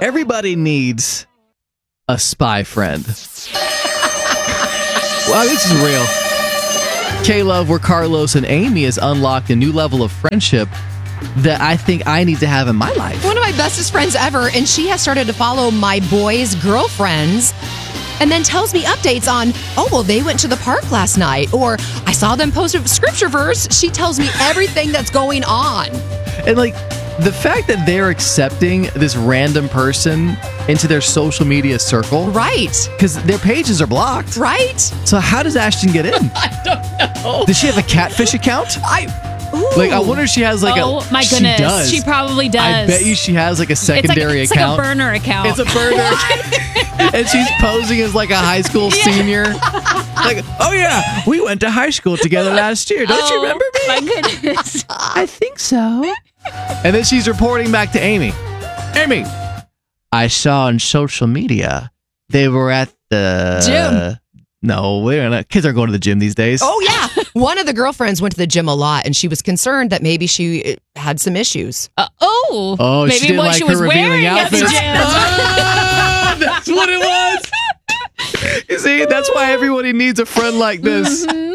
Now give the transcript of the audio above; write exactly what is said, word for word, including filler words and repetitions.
Everybody needs a spy friend. Wow, this is real. K-Love, where Carlos and Amy has unlocked a new level of friendship that I think I need to have in my life. One of my bestest friends ever, and she has started to follow my boys' girlfriends and then tells me updates on, oh, well, they went to the park last night, or I saw them post a scripture verse. She tells me everything that's going on. And like, the fact that they're accepting this random person into their social media circle. Right. Because their pages are blocked. Right. So how does Ashton get in? I don't know. Does she have a catfish account? I... Ooh. Like, I wonder if she has like oh, a... Oh, my goodness. She does. She probably does. I bet you she has like a secondary it's like, it's account. It's like a burner account. It's a burner. And she's posing as like a high school Yeah. senior. Like, oh yeah, we went to high school together last year. Don't oh, you remember me? My goodness. I think so. And then she's reporting back to Amy. Amy, I saw on social media they were at the... Gym. No, we're not. Kids are going to the gym these days. Oh, yeah. One of the girlfriends went to the gym a lot, and she was concerned that maybe she had some issues. Uh, oh. Oh, maybe she didn't what like she her was revealing wearing at the outfits. gym. Oh, that's what it was. You see, that's why everybody needs a friend like this.